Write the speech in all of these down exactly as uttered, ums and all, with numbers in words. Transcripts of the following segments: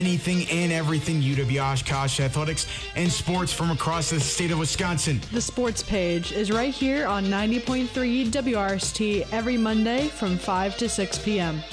Anything and everything U W Oshkosh athletics and sports from across the state of Wisconsin. The sports page is right here on ninety point three W R S T every Monday from five to six p.m.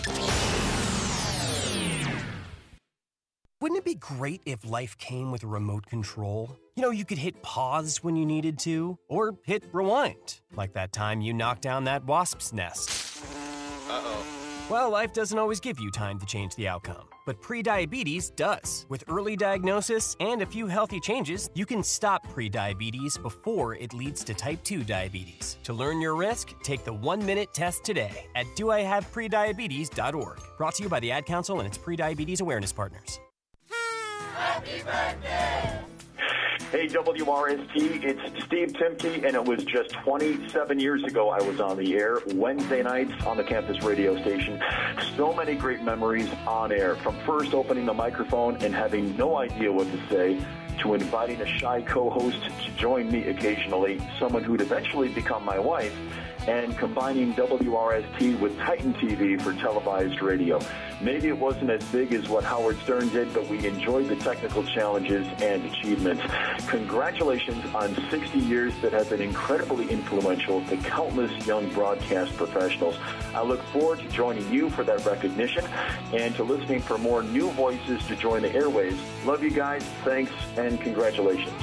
Wouldn't it be great if life came with a remote control? You know, you could hit pause when you needed to, or hit rewind, like that time you knocked down that wasp's nest. Uh-oh. Well, life doesn't always give you time to change the outcome, but prediabetes does. With early diagnosis and a few healthy changes, you can stop prediabetes before it leads to type two diabetes. To learn your risk, take the one-minute test today at do I have prediabetes dot org. Brought to you by the Ad Council and its prediabetes awareness partners. Happy birthday! Hey, W R S T, it's Steve Timke, and it was just twenty-seven years ago I was on the air, Wednesday nights on the campus radio station. So many great memories on air, from first opening the microphone and having no idea what to say, to inviting a shy co-host to join me occasionally, someone who'd eventually become my wife, and combining W R S T with Titan T V for televised radio. Maybe it wasn't as big as what Howard Stern did, but we enjoyed the technical challenges and achievements. Congratulations on sixty years that have been incredibly influential to countless young broadcast professionals. I look forward to joining you for that recognition and to listening for more new voices to join the airwaves. Love you guys. Thanks and congratulations.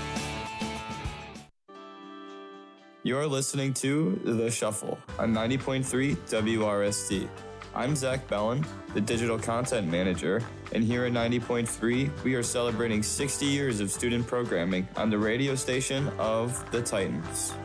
You're listening to The Shuffle on ninety point three W R S T. I'm Zach Bellin, the Digital Content Manager, and here at ninety point three, we are celebrating sixty years of student programming on the radio station of the Titans.